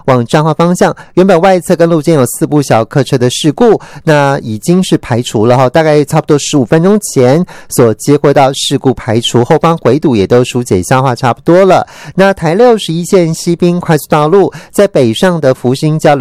往彰化方向，原本外侧跟路肩有4部小客车的事故，那已经是排除了大概差不多15分钟前所接获到事故排除，后方回堵也都疏解消化差不多了。那台61线西滨快速道路在北上的福兴交流